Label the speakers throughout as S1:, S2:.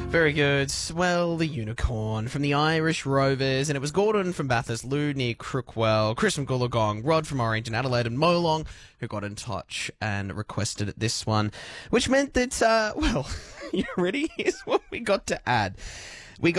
S1: Very good. Well, the Unicorn from the Irish Rovers, and it was Gordon from Bathurst, Lou near Crookwell, Chris from Goolagong, Rod from Orange and Adelaide, and Molong who got in touch and requested this one, which meant that, you ready? Here's what we got to add. We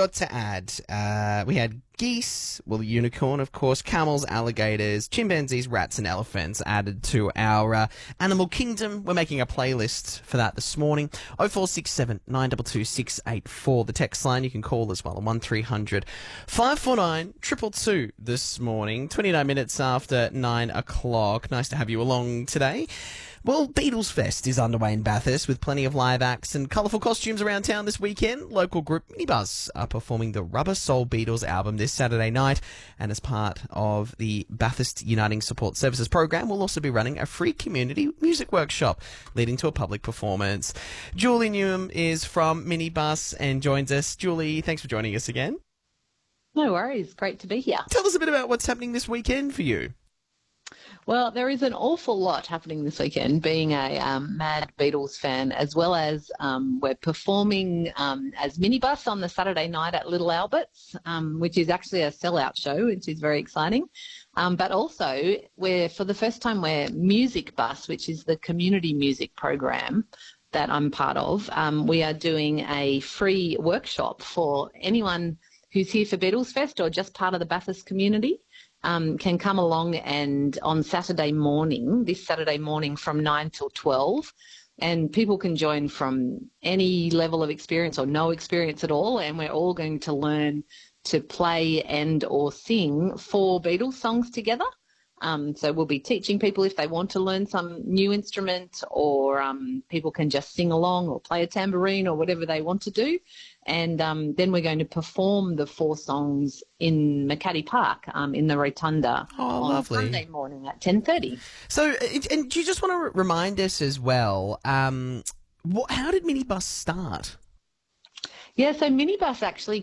S1: had geese, well, the unicorn, of course, camels, alligators, chimpanzees, rats, and elephants added to our animal kingdom. We're making a playlist for that this morning. 0467 922 684, the text line. You can call as well on 1300 549 222 this morning, 29 minutes after 9 o'clock. Nice to have you along today. Well, Beatles Fest is underway in Bathurst with plenty of live acts and colourful costumes around town this weekend. Local group Minibus are performing the Rubber Soul Beatles album this Saturday night, and as part of the Bathurst Uniting Support Services program, we'll also be running a free community music workshop leading to a public performance. Julie Newham is from Minibus and joins us. Julie, thanks for joining us again.
S2: No worries. Great to be here.
S1: Tell us a bit about what's happening this weekend for you.
S2: Well, there is an awful lot happening this weekend, being a mad Beatles fan, as well as we're performing as Minibus on the Saturday night at Little Albert's, which is actually a sellout show, which is very exciting. But also, for the first time, we're Music Bus, which is the community music program that I'm part of. We are doing a free workshop for anyone who's here for Beatles Fest or just part of the Bathurst community. Can come along and on Saturday morning, this Saturday morning from 9 till 12, and people can join from any level of experience or no experience at all, and we're all going to learn to play and or sing 4 Beatles songs together. So we'll be teaching people if they want to learn some new instrument, or people can just sing along or play a tambourine or whatever they want to do. And then we're going to perform the 4 songs in Makati Park in the Rotunda on Sunday morning at 10:30.
S1: So, and do you just want to remind us as well, how did Minibus start?
S2: Yeah, so Minibus actually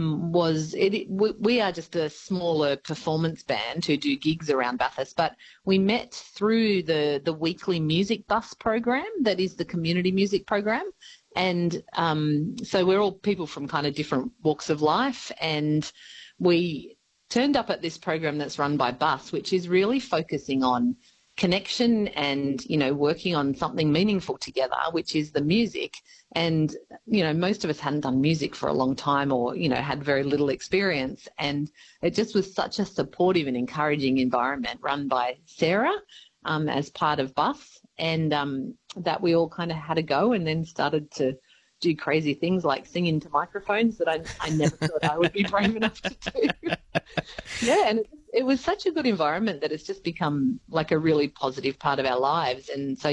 S2: we are just a smaller performance band who do gigs around Bathurst, but we met through the weekly music bus program that is the community music program. And so we're all people from kind of different walks of life, and we turned up at this program that's run by Bus, which is really focusing on connection and, working on something meaningful together, which is the music. And, most of us hadn't done music for a long time or, had very little experience. And it just was such a supportive and encouraging environment run by Sarah as part of Bus, and that we all kind of had a go and then started to do crazy things like sing into microphones that I never thought I would be brave enough to do. Yeah, and it was such a good environment that it's just become like a really positive part of our lives. And so